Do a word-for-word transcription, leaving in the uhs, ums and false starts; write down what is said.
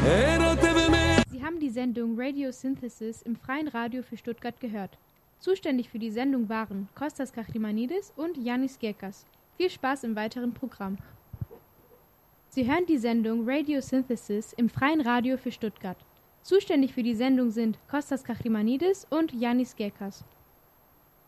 Sie haben die Sendung Radio Synthesis im Freien Radio für Stuttgart gehört. Zuständig für die Sendung waren Kostas Kachrimanidis und Yannis Gekas. Viel Spaß im weiteren Programm. Sie hören die Sendung Radio Synthesis im Freien Radio für Stuttgart. Zuständig für die Sendung sind Kostas Kachrimanidis und Yannis Gekas.